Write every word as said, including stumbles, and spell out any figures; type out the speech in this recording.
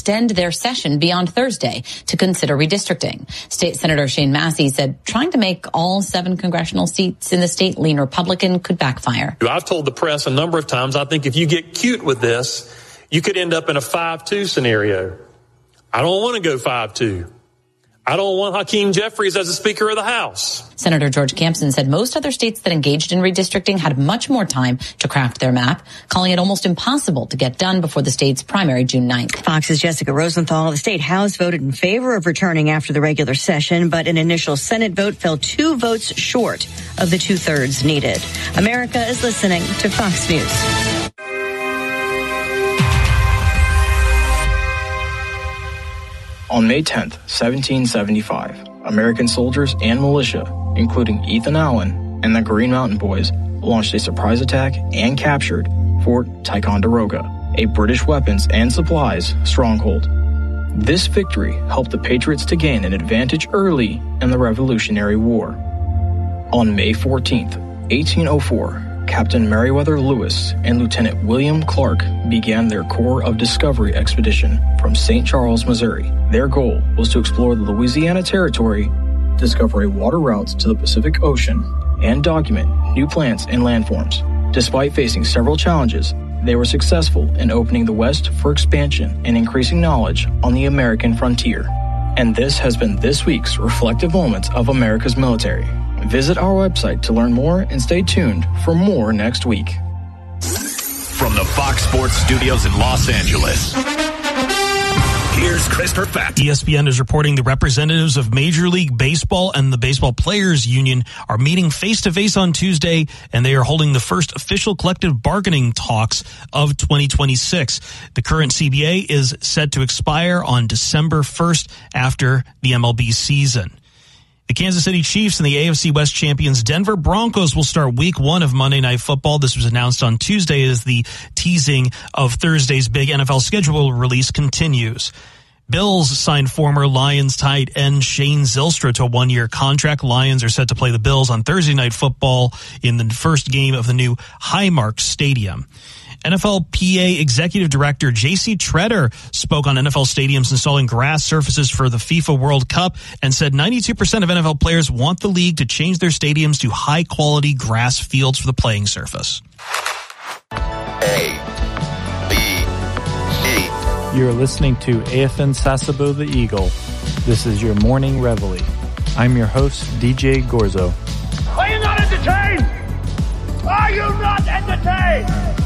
extend their session beyond Thursday to consider redistricting. State Senator Shane Massey said trying to make all seven congressional seats in the state lean Republican could backfire. I've told the press a number of times, I think if you get cute with this, you could end up in a five two scenario. I don't want to go five two. I don't want Hakeem Jeffries as a Speaker of the House. Senator George Campson said most other states that engaged in redistricting had much more time to craft their map, calling it almost impossible to get done before the state's primary June ninth. Fox's Jessica Rosenthal. The state House voted in favor of returning after the regular session, but an initial Senate vote fell two votes short of the two-thirds needed. America is listening to Fox News. On May tenth, seventeen seventy-five, American soldiers and militia, including Ethan Allen and the Green Mountain Boys, launched a surprise attack and captured Fort Ticonderoga, a British weapons and supplies stronghold. This victory helped the Patriots to gain an advantage early in the Revolutionary War. On May fourteenth, eighteen oh four, Captain Meriwether Lewis and Lieutenant William Clark began their Corps of Discovery expedition from Saint Charles, Missouri. Their goal was to explore the Louisiana Territory, discover water routes to the Pacific Ocean, and document new plants and landforms. Despite facing several challenges, they were successful in opening the West for expansion and increasing knowledge on the American frontier. And this has been this week's Reflective Moments of America's Military. Visit our website to learn more and stay tuned for more next week. From the Fox Sports Studios in Los Angeles, here's Chris Perfett. E S P N is reporting the representatives of Major League Baseball and the Baseball Players Union are meeting face-to-face on Tuesday, and they are holding the first official collective bargaining talks of twenty twenty-six. The current C B A is set to expire on December first after the M L B season. The Kansas City Chiefs and the A F C West champions Denver Broncos will start week one of Monday Night Football. This was announced on Tuesday as the teasing of Thursday's big N F L schedule release continues. Bills signed former Lions tight end Shane Zylstra to a one-year contract. Lions are set to play the Bills on Thursday Night Football in the first game of the new Highmark Stadium. N F L P A Executive Director J C Treader spoke on N F L stadiums installing grass surfaces for the FIFA World Cup and said ninety-two percent of N F L players want the league to change their stadiums to high-quality grass fields for the playing surface. A, B, E. You're listening to A F N Sasebo the Eagle. This is your morning reveille. I'm your host, D J Gorzo. Are you not entertained? Are you not entertained?